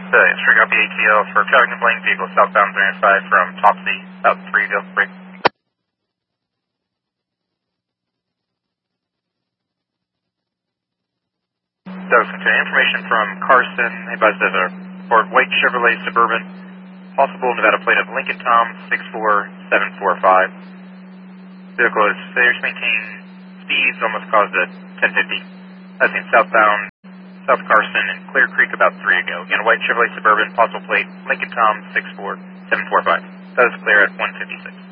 String up the ATL for traffic complaining vehicle southbound 305 from Topsy, out 3 break. That was continuing information from Carson, advised of a Ford white Chevrolet Suburban, possible Nevada plate of Lincoln Tom 64745. Vehicle is failure to maintain speeds, almost caused a 1050. That's in southbound South Carson and Clear Creek about 3 ago. Again, white Chevrolet Suburban, possible plate Lincoln Tom 64745. That is clear at 156.